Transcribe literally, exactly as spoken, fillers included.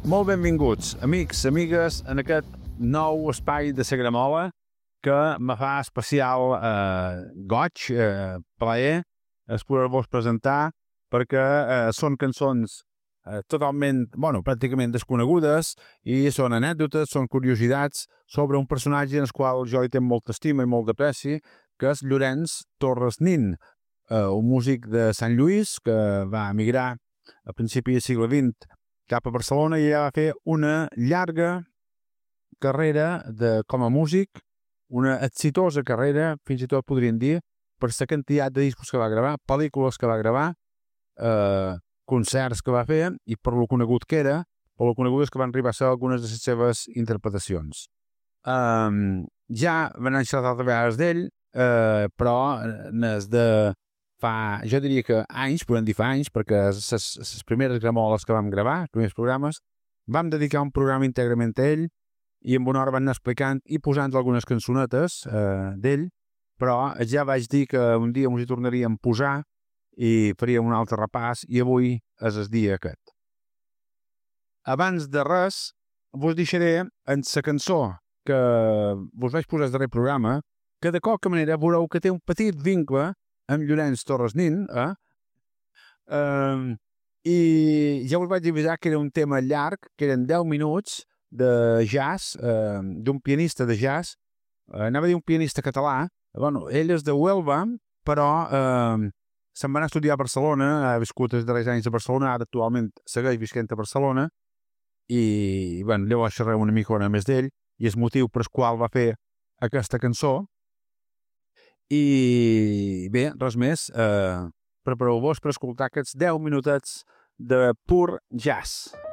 Molt benvinguts, amics, amigues, en aquest nou espai de la Gramola que me fa especial eh, goig, eh, plaer, es poder-vos presentar perquè eh, són cançons eh, totalment, bueno, pràcticament desconegudes i són anècdotes, són curiositats sobre un personatge en el qual jo li tenc molta estima i molt d'apreci, que és Llorenç Torres Nin, eh, un músic de Sant Lluís que va emigrar a principi del segle vint cap a Barcelona i allà va fer una llarga carrera de, com a músic, una exitosa carrera, fins i tot podríem dir, per la quantitat de discos que va gravar, pel·lícules que va gravar, eh, concerts que va fer i per lo conegut que era, per lo conegudes que van arribar a ser algunes de les seves interpretacions. Um, ja van anar altres vegades d'ell, eh, però n'és de fa, jo diria que anys, podem dir fa anys, perquè les primeres gramoles que vam gravar, els primers programes, vam dedicar un programa íntegrament a ell i en una hora van anar explicant i posant algunes cançonetes eh, d'ell, però ja vaig dir que un dia ens hi tornaríem a posar i faríem un altre repàs i avui és el dia aquest. Abans de res, vos deixaré en la cançó que vos vaig posar al darrer programa, que de qualque manera veureu que té un petit vincle amb Llorenç Torres Nin, eh? Um, i ja us vaig avisar que era un tema llarg, que eren deu minuts de jazz, eh, d'un pianista de jazz, eh, anava a dir un pianista català, bueno, ell és de Huelva, però eh, se'n va anar a estudiar a Barcelona, ha viscut els darrers anys a Barcelona, ara actualment segueix visquent a Barcelona, i bueno, llavors xerrem una mica més d'ell, i el motiu per el qual va fer aquesta cançó. I bé, res més, eh, prepareu-vos per escoltar aquests deu minutets de pur jazz.